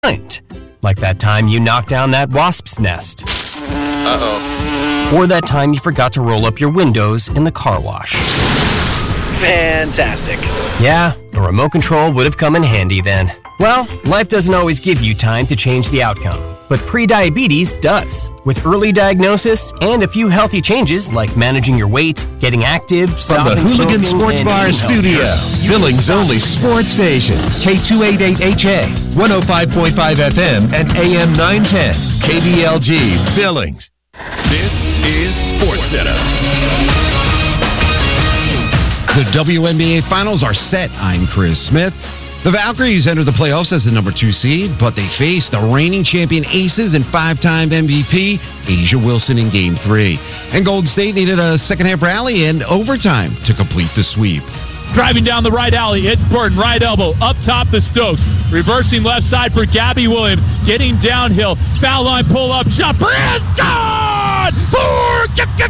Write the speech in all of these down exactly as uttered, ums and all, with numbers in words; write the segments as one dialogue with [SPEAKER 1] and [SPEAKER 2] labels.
[SPEAKER 1] Like that time you knocked down that wasp's nest.
[SPEAKER 2] Uh-oh.
[SPEAKER 1] Or that time you forgot to roll up your windows in the car wash.
[SPEAKER 2] Fantastic.
[SPEAKER 1] Yeah, a remote control would have come in handy then. Well, life doesn't always give you time to change the outcome, but prediabetes does. With early diagnosis and a few healthy changes like managing your weight, getting active,
[SPEAKER 3] From
[SPEAKER 1] stopping
[SPEAKER 3] the Hooligan
[SPEAKER 1] smoking,
[SPEAKER 3] Sports
[SPEAKER 1] and
[SPEAKER 3] Bar
[SPEAKER 1] eating
[SPEAKER 3] studio,
[SPEAKER 1] healthier, you
[SPEAKER 3] Billings
[SPEAKER 1] can stop.
[SPEAKER 3] only sports station, K two eighty-eight H A, one oh five point five F M, and A M nine ten, K B L G, Billings.
[SPEAKER 4] This is SportsCenter.
[SPEAKER 5] The W N B A Finals are set. I'm Chris Smith. The Valkyries entered the playoffs as the number two seed, but they faced the reigning champion Aces and five-time M V P Asia Wilson in Game three. And Golden State needed a second-half rally and overtime to complete the sweep.
[SPEAKER 6] Driving down the right alley, it's Burton, right elbow, up top the Stokes. Reversing left side for Gabby Williams. Getting downhill, foul line pull-up shot. Prescott for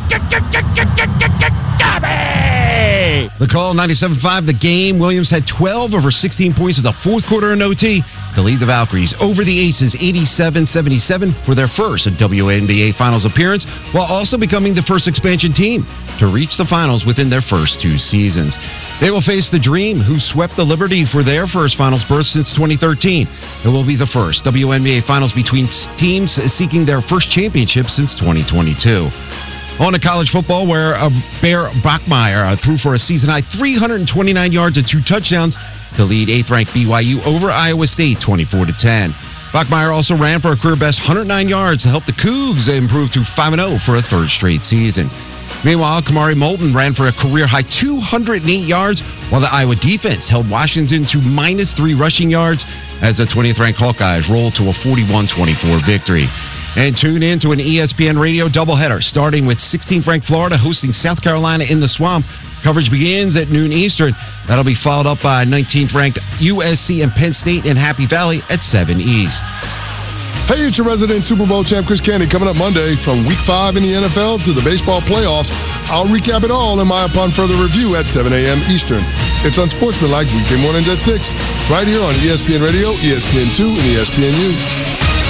[SPEAKER 6] Gabby!
[SPEAKER 5] The call, ninety-seven five, the game. Williams had twelve over sixteen points in the fourth quarter in O T to lead the Valkyries over the Aces eighty-seven seventy-seven for their first W N B A Finals appearance, while also becoming the first expansion team to reach the finals within their first two seasons. They will face the Dream, who swept the Liberty for their first finals berth since twenty thirteen. It will be the first W N B A Finals between teams seeking their first championship since twenty twenty-two. On to college football, where uh, Bear Bachmeier uh, threw for a season-high three hundred twenty-nine yards and two touchdowns to lead eighth-ranked B Y U over Iowa State twenty-four to ten. Bachmeier also ran for a career-best one hundred nine yards to help the Cougs improve to five and oh for a third straight season. Meanwhile, Kamari Moulton ran for a career-high two hundred eight yards, while the Iowa defense held Washington to minus three rushing yards as the twentieth-ranked Hawkeyes rolled to a forty-one twenty-four victory. And tune in to an E S P N radio doubleheader, starting with sixteenth-ranked Florida hosting South Carolina in the Swamp. Coverage begins at noon Eastern. That'll be followed up by nineteenth-ranked U S C and Penn State in Happy Valley at seven East.
[SPEAKER 7] Hey, it's your resident Super Bowl champ, Chris Candy, coming up Monday from Week five in the N F L to the baseball playoffs. I'll recap it all in my Upon Further Review at seven a.m. Eastern. It's Unsportsmanlike weekday mornings at six, right here on E S P N Radio, E S P N two, and E S P N U.